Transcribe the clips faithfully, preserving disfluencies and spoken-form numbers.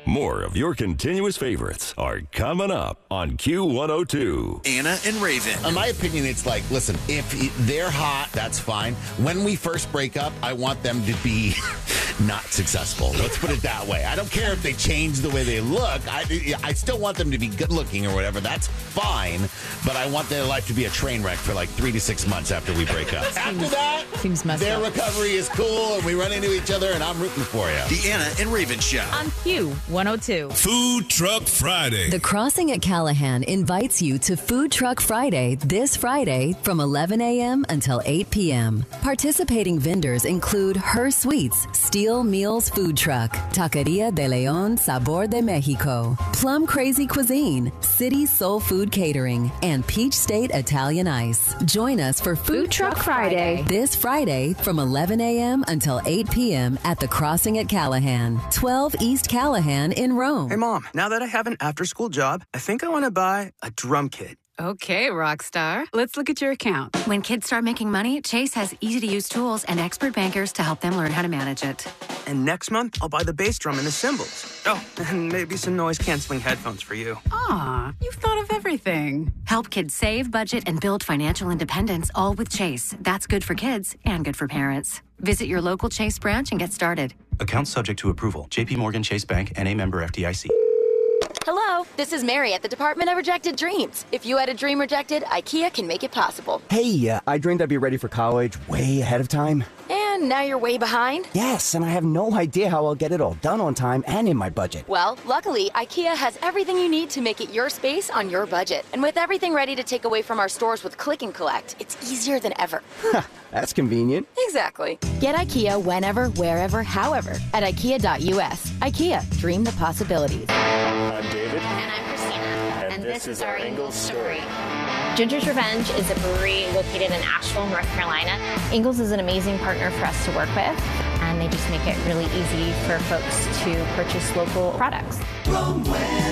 More of your continuous favorites are coming up on Q one oh two. Anna and Raven. In my opinion, it's like, listen, if they're hot, that's fine. When we first break up, I want them to be not successful. Let's put it that way. I don't care if they change the way they look. I, I still want them to be good looking or whatever. That's fine. But I want their life to be a train wreck for like three to six months after we break up. After that, Seems messed their up. recovery is cool and we run into each other and I'm rooting for you. The Anna and Raven Show. On Q one oh two. Food Truck Friday. The Crossing at Callahan invites you to Food Truck Friday this Friday from eleven a.m. until eight p.m. Participating vendors include Her Sweets, Steel Meals Food Truck, Taqueria de León Sabor de Mexico, Plum Crazy Cuisine, City Soul Food Catering, and Peach State Italian Ice. Join us for Food Truck Friday this Friday from eleven a.m. until eight p.m. at the Crossing at Callahan, twelve East Callahan in Rome. Hey, Mom, now that I have an after-school job, I think I want to buy a drum kit. Okay, rock star. Let's look at your account. When kids start making money, Chase has easy-to-use tools and expert bankers to help them learn how to manage it. And next month, I'll buy the bass drum and the cymbals. Oh, and maybe some noise-canceling headphones for you. Aw, you've thought of everything. Help kids save, budget, and build financial independence, all with Chase. That's good for kids and good for parents. Visit your local Chase branch and get started. Account subject to approval. J P Morgan Chase Bank, N A member F D I C. Hello, this is Mary at the Department of Rejected Dreams. If you had a dream rejected, IKEA can make it possible. Hey, uh, I dreamed I'd be ready for college way ahead of time. And now you're way behind? Yes, and I have no idea how I'll get it all done on time and in my budget. Well, luckily, IKEA has everything you need to make it your space on your budget. And with everything ready to take away from our stores with Click and Collect, it's easier than ever. That's convenient. Exactly. Get IKEA whenever, wherever, however at IKEA dot U S. IKEA, dream the possibilities. I'm David. And I'm Christina. And, and this, this is our Ingles story. Ginger's Revenge is a brewery located in Asheville, North Carolina. Ingles is an amazing partner for us to work with, and they just make it really easy for folks to purchase local products. Wrong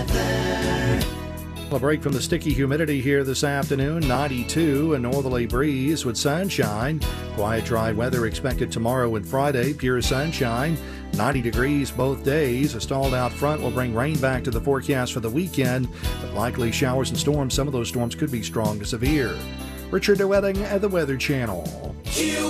weather. A break from the sticky humidity here this afternoon. ninety-two, a northerly breeze with sunshine. Quiet, dry weather expected tomorrow and Friday. Pure sunshine. ninety degrees both days. A stalled out front will bring rain back to the forecast for the weekend, but likely showers and storms. Some of those storms could be strong to severe. Richard DeWetting at the Weather Channel.